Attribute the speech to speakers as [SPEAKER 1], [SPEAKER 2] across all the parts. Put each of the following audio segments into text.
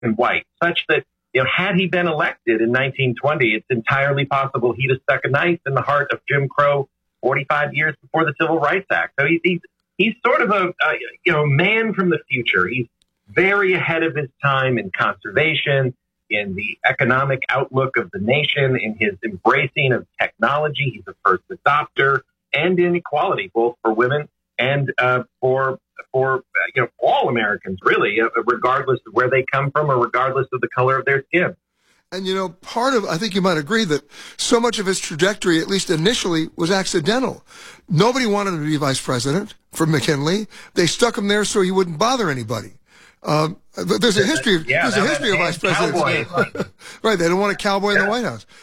[SPEAKER 1] and white, such that, had he been elected in 1920, it's entirely possible he'd have stuck a knife in the heart of Jim Crow 45 years before the Civil Rights Act. So he's sort of a man from the future. He's very ahead of his time in conservation, in the economic outlook of the nation, in his embracing of technology. He's a first adopter, and in equality, both for women and for all Americans, really, regardless of where they come from or regardless of the color of their skin.
[SPEAKER 2] And, I think you might agree that so much of his trajectory, at least initially, was accidental. Nobody wanted him to be vice president for McKinley. They stuck him there so he wouldn't bother anybody. There's a history of vice presidents. Right. They don't want a cowboy in the White House.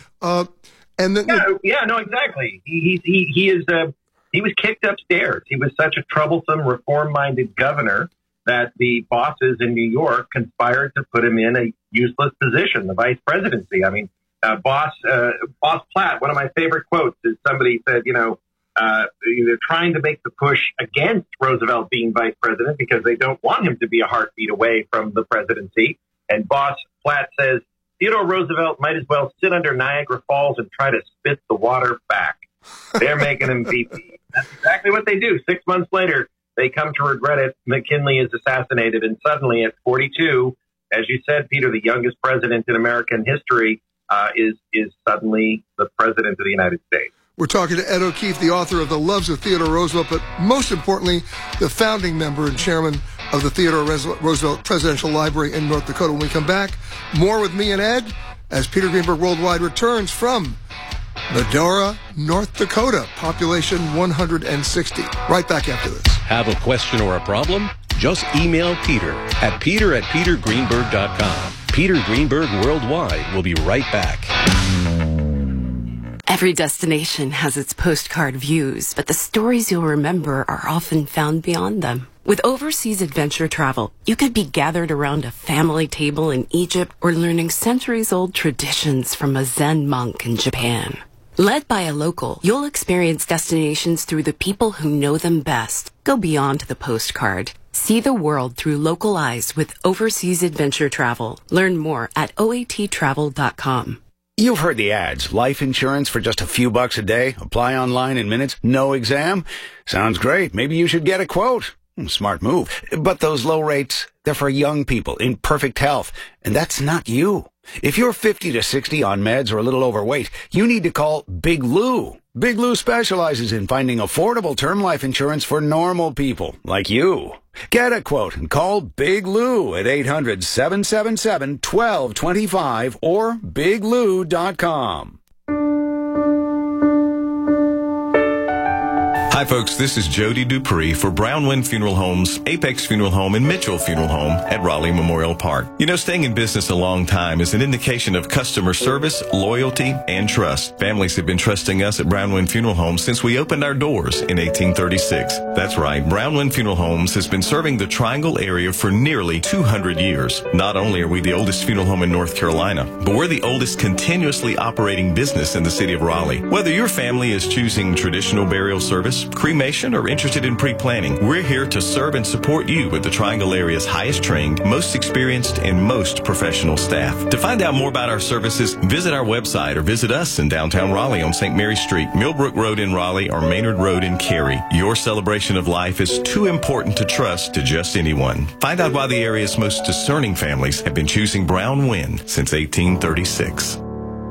[SPEAKER 1] Exactly. He was kicked upstairs. He was such a troublesome, reform-minded governor that the bosses in New York conspired to put him in a useless position, the vice presidency. I mean, Boss Platt, one of my favorite quotes is somebody said, they're trying to make the push against Roosevelt being vice president because they don't want him to be a heartbeat away from the presidency. And Boss Platt says, Theodore Roosevelt might as well sit under Niagara Falls and try to spit the water back. They're making him VP. That's exactly what they do. 6 months later, they come to regret it. McKinley is assassinated, and suddenly at 42, as you said, Peter, the youngest president in American history, is suddenly the president of the United States.
[SPEAKER 2] We're talking to Ed O'Keefe, the author of The Loves of Theodore Roosevelt, but most importantly, the founding member and chairman of the Theodore Roosevelt Presidential Library in North Dakota. When we come back, more with me and Ed as Peter Greenberg Worldwide returns from Medora, North Dakota, population 160. Right back after this.
[SPEAKER 3] Have a question or a problem? Just email Peter at petergreenberg.com. Peter Greenberg Worldwide will be right back.
[SPEAKER 4] Every destination has its postcard views, but the stories you'll remember are often found beyond them. With overseas adventure travel, you could be gathered around a family table in Egypt or learning centuries-old traditions from a Zen monk in Japan. Led by a local, you'll experience destinations through the people who know them best. Go beyond the postcard. See the world through local eyes with overseas adventure travel. Learn more at oattravel.com.
[SPEAKER 5] You've heard the ads. Life insurance for just a few bucks a day. Apply online in minutes. No exam. Sounds great. Maybe you should get a quote. Smart move. But those low rates, they're for young people in perfect health. And that's not you. If you're 50 to 60 on meds or a little overweight, you need to call Big Lou. Big Lou specializes in finding affordable term life insurance for normal people like you. Get a quote and call Big Lou at 800-777-1225 or biglou.com.
[SPEAKER 6] Hi, folks. This is Jody Dupree for Brown Wind Funeral Homes, Apex Funeral Home, and Mitchell Funeral Home at Raleigh Memorial Park. Staying in business a long time is an indication of customer service, loyalty, and trust. Families have been trusting us at Brown Wind Funeral Homes since we opened our doors in 1836. That's right. Brown Wind Funeral Homes has been serving the Triangle area for nearly 200 years. Not only are we the oldest funeral home in North Carolina, but we're the oldest continuously operating business in the city of Raleigh. Whether your family is choosing traditional burial service, cremation, or interested in pre-planning, we're here to serve and support you with the Triangle area's highest trained, most experienced, and most professional staff. To find out more about our services, visit our website or visit us in downtown Raleigh on St. Mary Street, Millbrook Road in Raleigh, or Maynard Road in Cary. Your celebration of life is too important to trust to just anyone. Find out why the area's most discerning families have been choosing Brown Wind since 1836.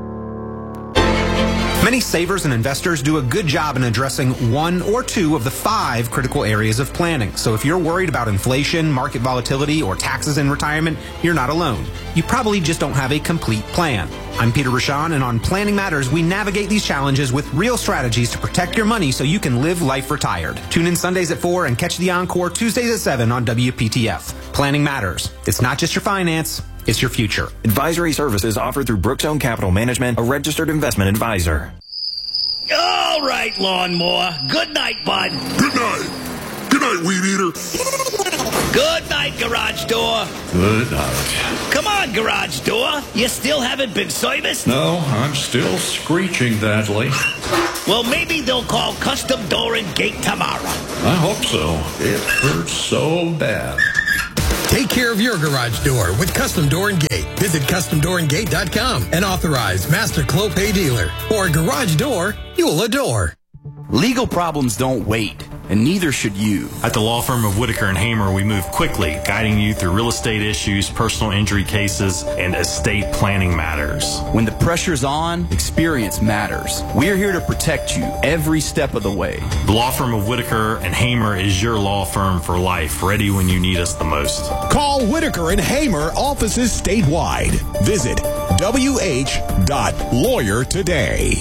[SPEAKER 7] Many savers and investors do a good job in addressing one or two of the 5 critical areas of planning. So if you're worried about inflation, market volatility, or taxes in retirement, you're not alone. You probably just don't have a complete plan. I'm Peter Rashan, and on Planning Matters, we navigate these challenges with real strategies to protect your money so you can live life retired. Tune in Sundays at 4 and catch the encore Tuesdays at 7 on WPTF. Planning Matters. It's not just your finance, it's your future.
[SPEAKER 8] Advisory services offered through Brookstone Capital Management, a registered investment advisor.
[SPEAKER 9] All right, lawnmower. Good night, bud.
[SPEAKER 10] Good night. Good night, weed eater.
[SPEAKER 9] Good night, garage door.
[SPEAKER 11] Good night.
[SPEAKER 9] Come on, garage door. You still haven't been serviced?
[SPEAKER 11] No, I'm still screeching badly.
[SPEAKER 9] Well, maybe they'll call Custom Door and Gate tomorrow.
[SPEAKER 11] I hope so. It hurts so bad.
[SPEAKER 12] Take care of your garage door with Custom Door and Gate. Visit CustomDoorandGate.com, an authorized master Clopay dealer. For a garage door you'll adore.
[SPEAKER 13] Legal problems don't wait, and neither should you.
[SPEAKER 14] At the law firm of Whitaker and Hamer, we move quickly, guiding you through real estate issues, personal injury cases, and estate planning matters.
[SPEAKER 13] When the pressure's on, experience matters. We're here to protect you every step of the way.
[SPEAKER 14] The law firm of Whitaker and Hamer is your law firm for life, ready when you need us the most.
[SPEAKER 15] Call Whitaker and Hamer offices statewide. Visit wh.lawyer today.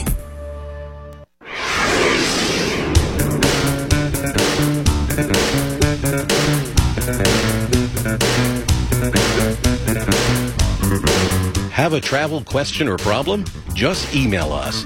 [SPEAKER 3] Have a travel question or problem? Just email us,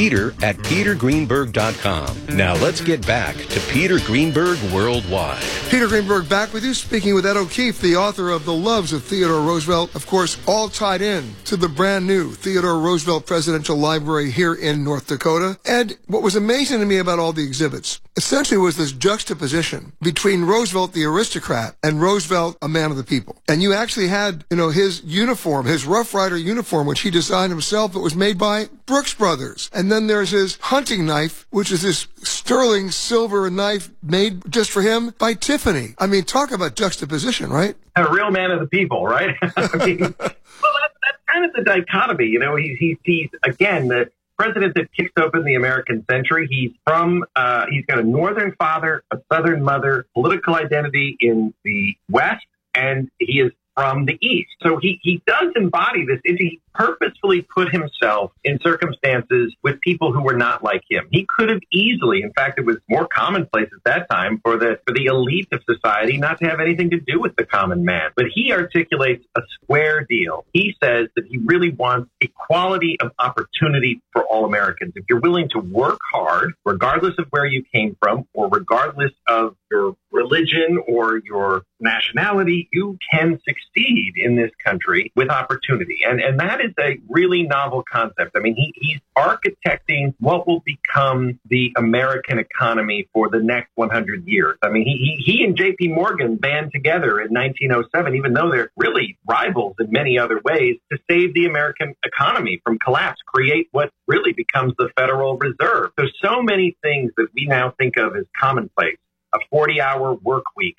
[SPEAKER 3] peter@petergreenberg.com. Now let's get back to Peter Greenberg Worldwide.
[SPEAKER 2] Peter Greenberg back with you, speaking with Ed O'Keefe, the author of The Loves of Theodore Roosevelt. Of course, all tied in to the brand new Theodore Roosevelt Presidential Library here in North Dakota. Ed, what was amazing to me about all the exhibits essentially was this juxtaposition between Roosevelt, the aristocrat, and Roosevelt, a man of the people. And you actually had, his uniform, his Rough Rider uniform, which he designed himself, that was made by Brooks Brothers. And then there's his hunting knife, which is this sterling silver knife made just for him by Tiffany. I mean, talk about juxtaposition, right?
[SPEAKER 1] A real man of the people, right? I mean, well, that's kind of the dichotomy. He's again, the president that kicks open the American century. He's got a northern father, a southern mother, political identity in the West, and he is from the East. So he does embody this. He purposefully put himself in circumstances with people who were not like him. He could have easily, in fact, it was more commonplace at that time for the elite of society not to have anything to do with the common man. But he articulates a square deal. He says that he really wants equality of opportunity for all Americans. If you're willing to work hard, regardless of where you came from or regardless of your religion or your nationality, you can succeed in this country with opportunity. And that is a really novel concept. I mean, he's architecting what will become the American economy for the next 100 years. I mean, he and J.P. Morgan band together in 1907, even though they're really rivals in many other ways, to save the American economy from collapse, create what really becomes the Federal Reserve. There's so many things that we now think of as commonplace. A 40-hour work week,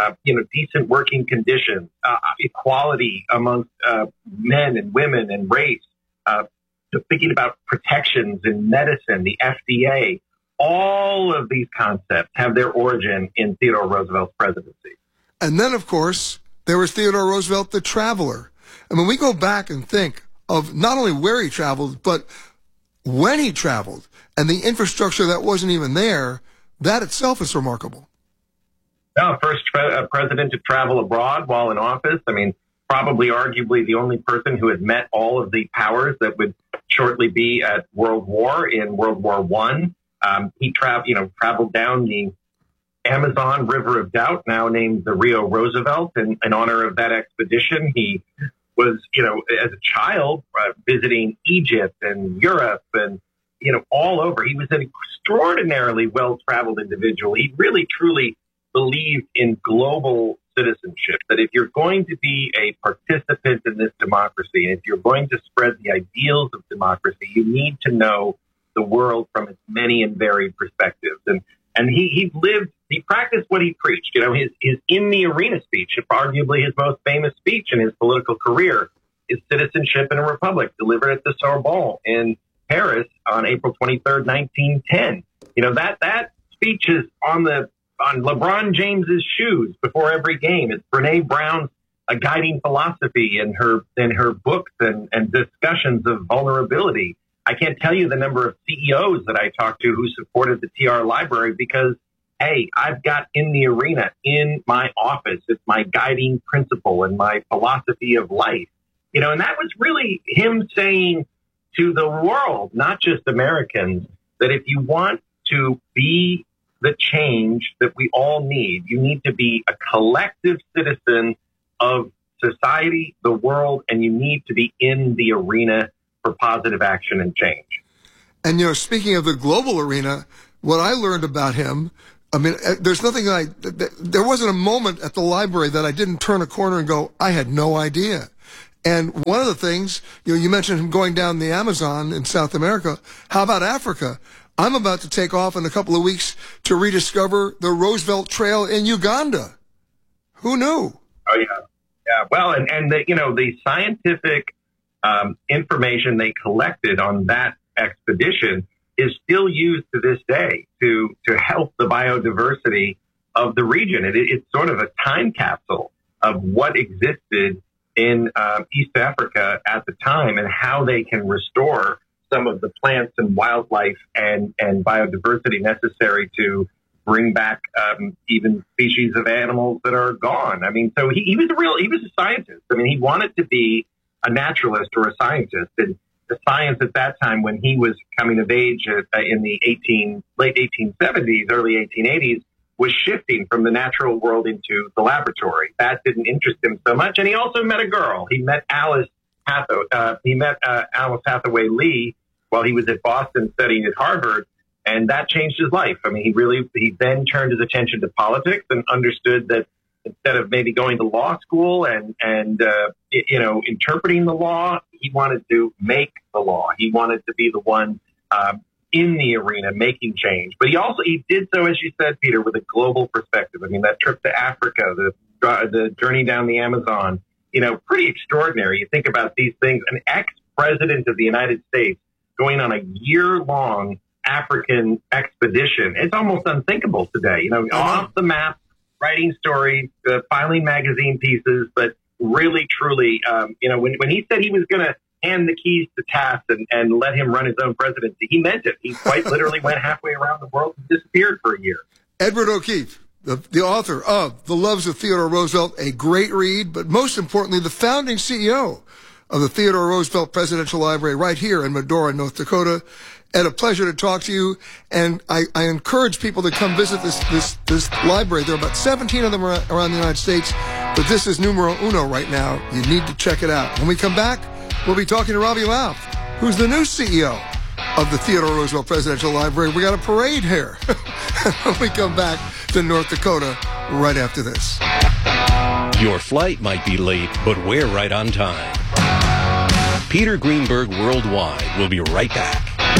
[SPEAKER 1] decent working conditions, equality amongst men and women and race, thinking about protections in medicine, the FDA. All of these concepts have their origin in Theodore Roosevelt's presidency.
[SPEAKER 2] And then, of course, there was Theodore Roosevelt, the traveler. I mean, we go back and think of not only where he traveled, but when he traveled and the infrastructure that wasn't even there. That itself is remarkable.
[SPEAKER 1] No, first president to travel abroad while in office. I mean, probably arguably the only person who had met all of the powers that would shortly be at World War in World War I. He traveled down the Amazon River of Doubt, now named the Rio Roosevelt, in honor of that expedition. He was, as a child, visiting Egypt and Europe and all over. He was an extraordinarily well-traveled individual. He really, truly believed in global citizenship, that if you're going to be a participant in this democracy, and if you're going to spread the ideals of democracy, you need to know the world from its many and varied perspectives. And he practiced what he preached. His In the Arena speech, arguably his most famous speech in his political career, is Citizenship in a Republic, delivered at the Sorbonne in Paris on April 23rd, 1910. That speech is on LeBron James's shoes before every game. It's Brene Brown's guiding philosophy in her books and discussions of vulnerability. I can't tell you the number of CEOs that I talked to who supported the TR Library because, hey, I've got In the Arena in my office. It's my guiding principle and my philosophy of life. And that was really him saying to the world, not just Americans, that if you want to be the change that we all need, you need to be a collective citizen of society, the world, and you need to be in the arena for positive action and change.
[SPEAKER 2] And, speaking of the global arena, what I learned about him I mean, there's nothing there wasn't a moment at the library that I didn't turn a corner and go, I had no idea. And one of the things, you mentioned him going down the Amazon in South America. How about Africa? I'm about to take off in a couple of weeks to rediscover the Roosevelt Trail in Uganda. Who knew?
[SPEAKER 1] Oh, yeah. Yeah. Well, and the scientific information they collected on that expedition is still used to this day to help the biodiversity of the region. It's sort of a time capsule of what existed in East Africa at the time and how they can restore some of the plants and wildlife and biodiversity necessary to bring back even species of animals that are gone. I mean, so he was a scientist. I mean, he wanted to be a naturalist or a scientist. And the science at that time, when he was coming of age in the late 1870s, early 1880s, was shifting from the natural world into the laboratory. That didn't interest him so much. And he also met a girl. He met Alice Hathaway Lee while he was at Boston studying at Harvard. And that changed his life. I mean, he then turned his attention to politics and understood that instead of maybe going to law school and interpreting the law, he wanted to make the law. He wanted to be the one in the arena making change. But he did so, as you said, Peter, with a global perspective. I mean, that trip to Africa, the journey down the Amazon, pretty extraordinary. You think about these things, an ex-president of the United States going on a year-long African expedition. It's almost unthinkable today, off the map, writing stories, filing magazine pieces, but really, truly, when he said he was going to hand the keys to Taft and let him run his own presidency, he meant it. He quite literally went halfway around the world and disappeared for a year.
[SPEAKER 2] Edward O'Keefe, the author of The Loves of Theodore Roosevelt, a great read, but most importantly, the founding CEO of the Theodore Roosevelt Presidential Library right here in Medora, North Dakota. Ed, a pleasure to talk to you, and I encourage people to come visit this library. There are about 17 of them around the United States, but this is numero uno right now. You need to check it out. When we come back, we'll be talking to Robbie Louth, who's the new CEO of the Theodore Roosevelt Presidential Library. We got a parade here when we come back to North Dakota right after this.
[SPEAKER 3] Your flight might be late, but we're right on time. Peter Greenberg Worldwide will be right back.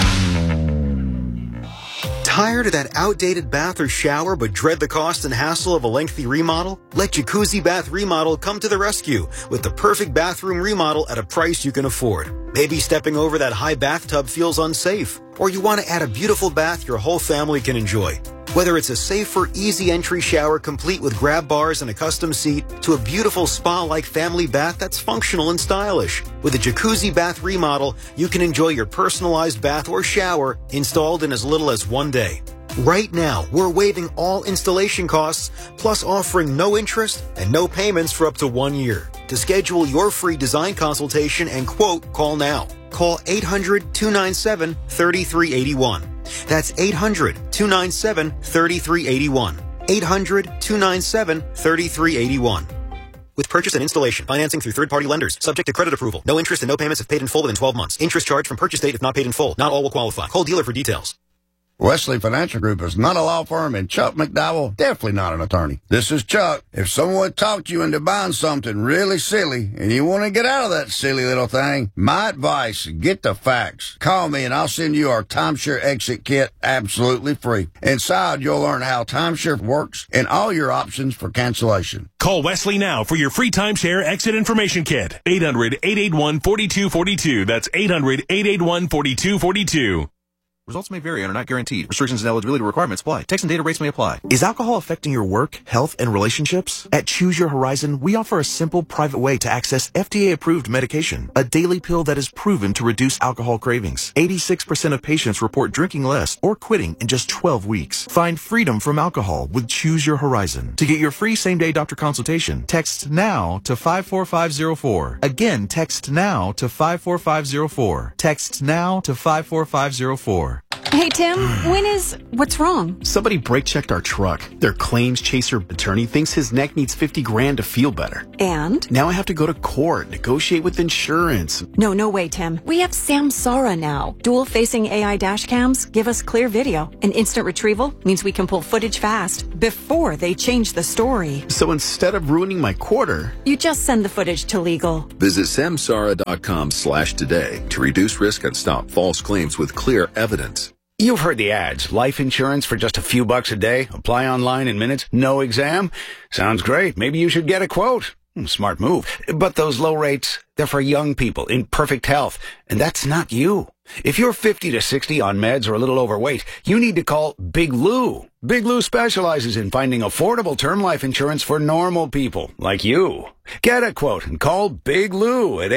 [SPEAKER 16] Tired of that outdated bath or shower but dread the cost and hassle of a lengthy remodel? Let Jacuzzi Bath Remodel come to the rescue with the perfect bathroom remodel at a price you can afford. Maybe stepping over that high bathtub feels unsafe, or you want to add a beautiful bath your whole family can enjoy. Whether it's a safer, easy entry shower complete with grab bars and a custom seat to a beautiful spa-like family bath that's functional and stylish. With a Jacuzzi Bath Remodel, you can enjoy your personalized bath or shower installed in as little as 1 day. Right now, we're waiving all installation costs, plus offering no interest and no payments for up to 1 year. To schedule your free design consultation and quote, call now. Call 800-297-3381. That's 800-297-3381. 800-297-3381. With purchase and installation, financing through third-party lenders, subject to credit approval. No interest and no payments if paid in full within 12 months. Interest charged from purchase date if not paid in full. Not all will qualify. Call dealer for details.
[SPEAKER 17] Wesley Financial Group is not a law firm, and Chuck McDowell, definitely not an attorney. This is Chuck. If someone talked you into buying something really silly and you want to get out of that silly little thing, my advice, get the facts. Call me and I'll send you our timeshare exit kit absolutely free. Inside, you'll learn how timeshare works and all your options for cancellation.
[SPEAKER 15] Call Wesley now for your free timeshare exit information kit. 800-881-4242. That's 800-881-4242.
[SPEAKER 18] Results may vary and are not guaranteed. Restrictions and eligibility requirements apply. Text and data rates may apply. Is alcohol affecting your work, health, and relationships? At Choose Your Horizon, we offer a simple, private way to access FDA-approved medication, a daily pill that is proven to reduce alcohol cravings. 86% of patients report drinking less or quitting in just 12 weeks. Find freedom from alcohol with Choose Your Horizon. To get your free same-day doctor consultation, text NOW to 54504. Again, text NOW to 54504. Text NOW to 54504.
[SPEAKER 19] Hey, Tim, what's wrong?
[SPEAKER 13] Somebody brake checked our truck. Their claims chaser attorney thinks his neck needs $50,000 to feel better.
[SPEAKER 19] And?
[SPEAKER 13] Now I have to go to court, negotiate with insurance.
[SPEAKER 19] No way, Tim. We have Samsara now. Dual-facing AI dash cams give us clear video. And instant retrieval means we can pull footage fast before they change the story.
[SPEAKER 13] So instead of ruining my quarter,
[SPEAKER 19] you just send the footage to legal.
[SPEAKER 20] Visit samsara.com/today to reduce risk and stop false claims with clear evidence.
[SPEAKER 5] You've heard the ads. Life insurance for just a few bucks a day. Apply online in minutes. No exam. Sounds great. Maybe you should get a quote. Smart move. But those low rates, they're for young people in perfect health. And that's not you. If you're 50 to 60 on meds or a little overweight, you need to call Big Lou. Big Lou specializes in finding affordable term life insurance for normal people like you. Get a quote and call Big Lou at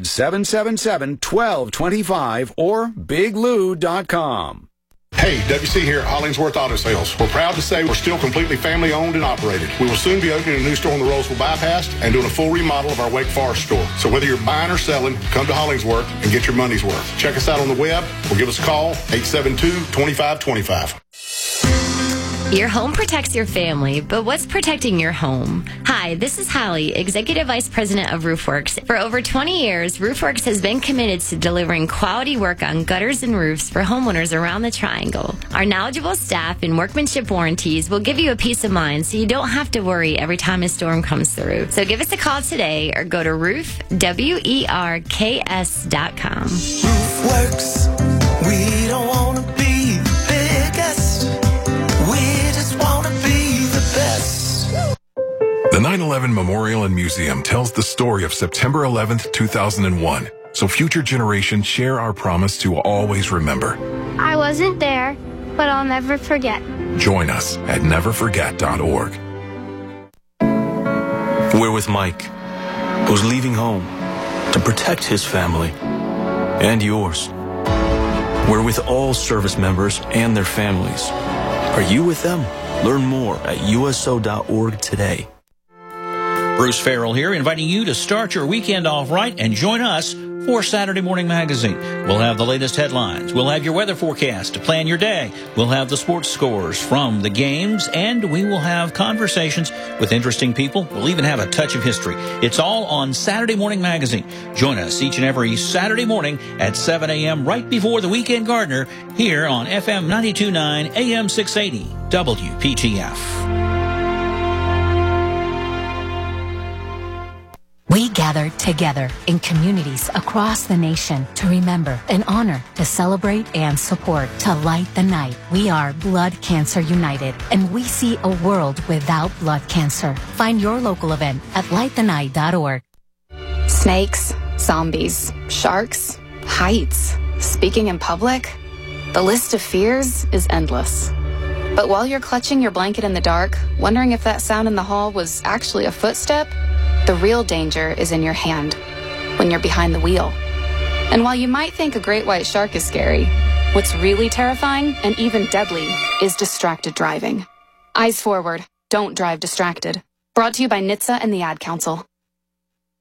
[SPEAKER 5] 800-777-1225 or biglou.com.
[SPEAKER 10] Hey, WC here at Hollingsworth Auto Sales. We're proud to say we're still completely family owned and operated. We will soon be opening a new store on the Roseville Bypass and doing a full remodel of our Wake Forest store. So whether you're buying or selling, come to Hollingsworth and get your money's worth. Check us out on the web or give us a call, 872-2525.
[SPEAKER 21] Your home protects your family, but what's protecting your home? Hi, this is Holly, Executive Vice President of RoofWorks. For over 20 years, RoofWorks has been committed to delivering quality work on gutters and roofs for homeowners around the Triangle. Our knowledgeable staff and workmanship warranties will give you a peace of mind so you don't have to worry every time a storm comes through. So give us a call today or go to roofwerks.com.
[SPEAKER 22] RoofWorks, we don't want to be the biggest.
[SPEAKER 23] The 9/11 Memorial and Museum tells the story of September 11th, 2001, so future generations share our promise to always remember.
[SPEAKER 24] I wasn't there, but I'll never forget.
[SPEAKER 23] Join us at neverforget.org.
[SPEAKER 25] We're with Mike, who's leaving home to protect his family and yours. We're with all service members and their families. Are you with them? Learn more at uso.org today.
[SPEAKER 26] Bruce Farrell here, inviting you to start your weekend off right and join us for Saturday Morning Magazine. We'll have the latest headlines. We'll have your weather forecast to plan your day. We'll have the sports scores from the games, and we will have conversations with interesting people. We'll even have a touch of history. It's all on Saturday Morning Magazine. Join us each and every Saturday morning at 7 a.m. right before the Weekend Gardener here on FM 92.9 AM 680 WPTF.
[SPEAKER 27] We gather together in communities across the nation to remember and honor, to celebrate and support, to light the night. We are Blood Cancer United, and we see a world without blood cancer. Find your local event at lightthenight.org.
[SPEAKER 28] Snakes, zombies, sharks, heights, speaking in public. The list of fears is endless. But while you're clutching your blanket in the dark, wondering if that sound in the hall was actually a footstep, the real danger is in your hand, when you're behind the wheel. And while you might think a great white shark is scary, what's really terrifying and even deadly is distracted driving. Eyes forward, don't drive distracted. Brought to you by NHTSA and the Ad Council.